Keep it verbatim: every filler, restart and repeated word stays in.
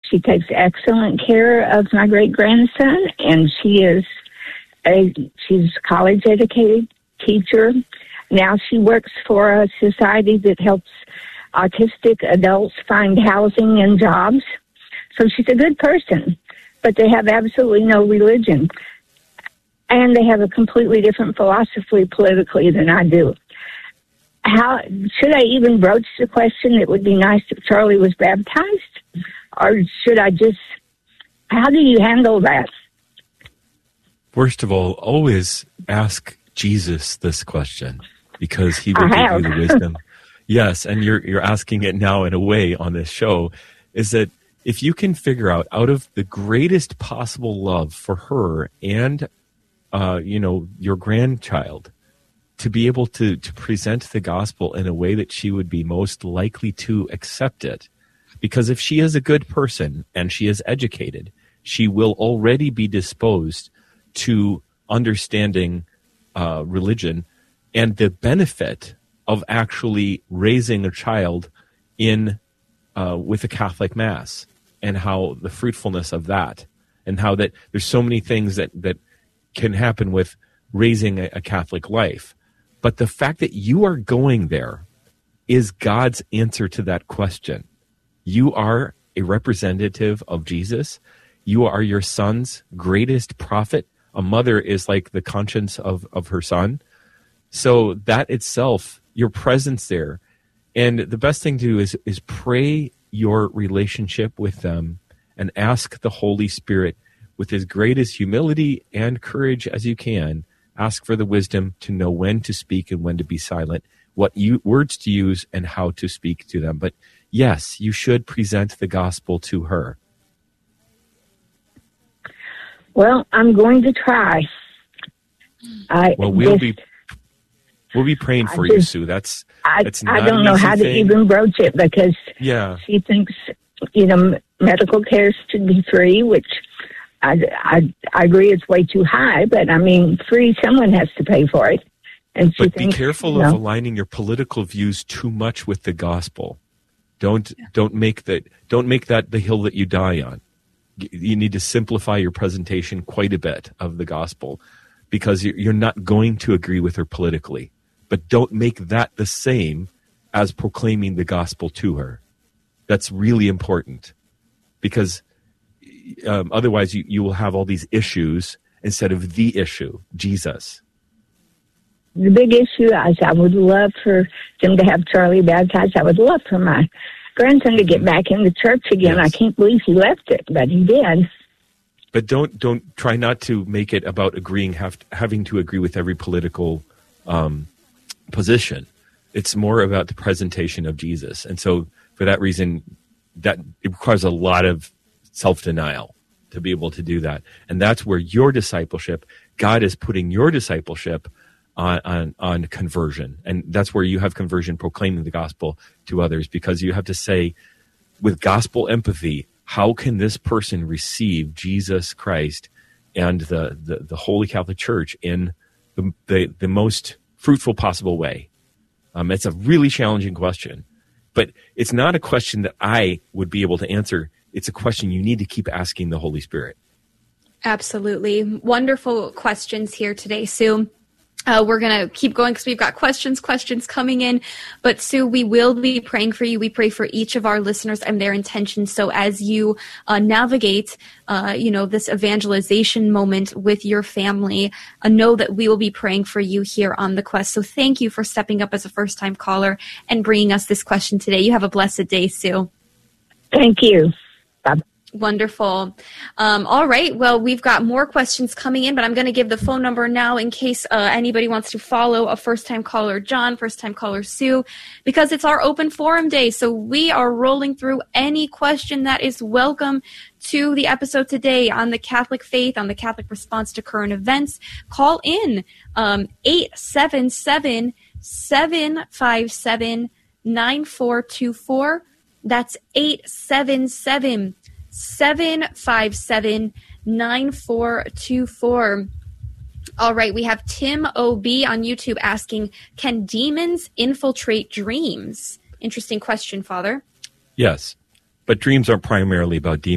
She takes excellent care of my great-grandson, and she is a, she's a college-educated teacher. Now she works for a society that helps autistic adults find housing and jobs. So she's a good person, but they have absolutely no religion. And they have a completely different philosophy politically than I do. How should I even broach the question? It would be nice if Charlie was baptized. Or should I just, how do you handle that? First of all, always ask Jesus this question, because he will give you the wisdom. Yes, and you're you're asking it now in a way on this show, is that if you can figure out, out of the greatest possible love for her and, uh, you know, your grandchild, to be able to, to present the gospel in a way that she would be most likely to accept it. Because if she is a good person and she is educated, she will already be disposed to understanding uh, religion and the benefit of actually raising a child in uh, with a Catholic Mass, and how the fruitfulness of that, and how that there's so many things that, that can happen with raising a, a Catholic life. But the fact that you are going there is God's answer to that question. You are a representative of Jesus. You are your son's greatest prophet. A mother is like the conscience of, of her son. So that itself, your presence there, and the best thing to do is, is pray your relationship with them and ask the Holy Spirit with as greatest humility and courage as you can. Ask for the wisdom to know when to speak and when to be silent, what you, words to use and how to speak to them. But yes, you should present the gospel to her. Well, I'm going to try. I well, we'll just, be we'll be praying for just, you, Sue. That's I, that's not I don't know how thing. to even broach it, because yeah. she thinks, you know, medical care should be free, which I, I, I agree it's way too high, but I mean, free, someone has to pay for it. And she but thinks, be careful you of know, aligning your political views too much with the gospel. Don't yeah. don't make that don't make that the hill that you die on. You need to simplify your presentation quite a bit of the gospel, because you're not going to agree with her politically. But don't make that the same as proclaiming the gospel to her. That's really important, because um, otherwise you, you will have all these issues instead of the issue, Jesus. The big issue is I would love for them to have Charlie baptized. I would love for my grandson to get back in the church again. Yes. I can't believe he left it, but he did. But don't don't try not to make it about agreeing, have, having to agree with every political um, position. It's more about the presentation of Jesus. And so for that reason, that it requires a lot of self-denial to be able to do that. And that's where your discipleship, God is putting your discipleship on, on, on conversion. And that's where you have conversion, proclaiming the gospel to others, because you have to say, with gospel empathy, how can this person receive Jesus Christ and the, the, the Holy Catholic Church in the, the, the most fruitful possible way? Um, it's a really challenging question, but it's not a question that I would be able to answer. It's a question you need to keep asking the Holy Spirit. Absolutely. Wonderful questions here today, Sue. Uh, we're going to keep going because we've got questions, questions coming in. But Sue, we will be praying for you. We pray for each of our listeners and their intentions. So as you uh, navigate, uh, you know, this evangelization moment with your family, uh, know that we will be praying for you here on The Quest. So thank you for stepping up as a first-time caller and bringing us this question today. You have a blessed day, Sue. Thank you. Bye. Wonderful. Um, all right. Well, we've got more questions coming in, but I'm going to give the phone number now in case uh, anybody wants to follow a first-time caller John, first-time caller Sue, because it's our open forum day. So we are rolling through any question that is welcome to the episode today on the Catholic faith, on the Catholic response to current events. Call in um, eight seven seven, seven five seven, nine four two four. That's eight seven seven, seven five seven, nine four two four. All right, we have Tim O B on YouTube asking, can demons infiltrate dreams? Interesting question, Father. Yes, but dreams are primarily about demons.